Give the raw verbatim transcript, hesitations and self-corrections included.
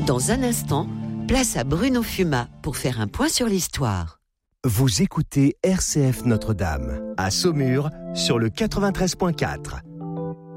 Dans un instant, place à Bruno Fumat pour faire un point sur l'histoire. Vous écoutez R C F Notre-Dame, à Saumur, sur le quatre-vingt-treize point quatre.